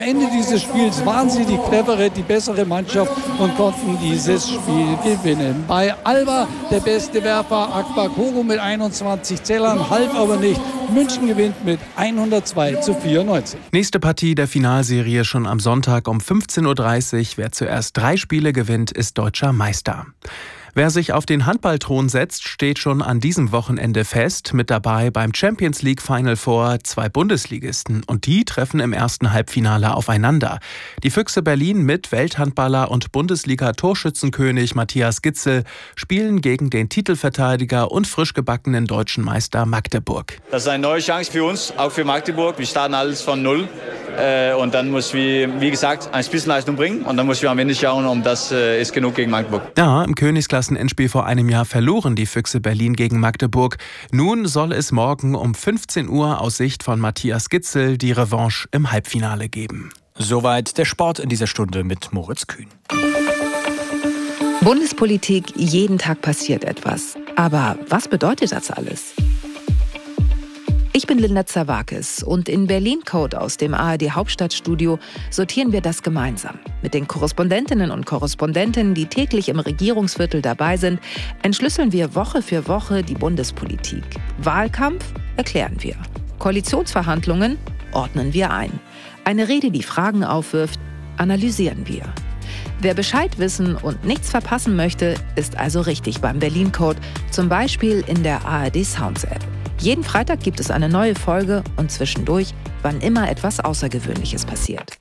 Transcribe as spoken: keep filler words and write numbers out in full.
Ende dieses Spiels waren sie die clevere, die bessere Mannschaft und konnten dieses Spiel gewinnen. Bei Alba der beste Werfer Akbar Koro mit einundzwanzig Zählern, half aber nicht. München gewinnt mit hundertzwei zu vierundneunzig. Nächste Partie der Finalserie schon am Sonntag um fünfzehn Uhr dreißig. Wer zuerst drei Spiele gewinnt, ist deutscher Meister. Wer sich auf den Handballthron setzt, steht schon an diesem Wochenende fest. Mit dabei beim Champions League Final Four zwei Bundesligisten. Und die treffen im ersten Halbfinale aufeinander. Die Füchse Berlin mit Welthandballer und Bundesliga-Torschützenkönig Matthias Gitzel spielen gegen den Titelverteidiger und frisch gebackenen deutschen Meister Magdeburg. Das ist eine neue Chance für uns, auch für Magdeburg. Wir starten alles von Null. Und dann muss wir, wie gesagt, eine Spitzenleistung bringen. Und dann müssen wir am Ende schauen, um das äh, ist genug gegen Magdeburg. Ja, im Königsklassen-Endspiel vor einem Jahr verloren die Füchse Berlin gegen Magdeburg. Nun soll es morgen um fünfzehn Uhr aus Sicht von Matthias Gitzel die Revanche im Halbfinale geben. Soweit der Sport in dieser Stunde mit Moritz Kühn. Bundespolitik, jeden Tag passiert etwas. Aber was bedeutet das alles? Ich bin Linda Zawakis und in Berlin Code aus dem A R D Hauptstadtstudio sortieren wir das gemeinsam. Mit den Korrespondentinnen und Korrespondenten, die täglich im Regierungsviertel dabei sind, entschlüsseln wir Woche für Woche die Bundespolitik. Wahlkampf erklären wir. Koalitionsverhandlungen ordnen wir ein. Eine Rede, die Fragen aufwirft, analysieren wir. Wer Bescheid wissen und nichts verpassen möchte, ist also richtig beim Berlin Code, zum Beispiel in der A R D Sounds App. Jeden Freitag gibt es eine neue Folge und zwischendurch, wann immer etwas Außergewöhnliches passiert.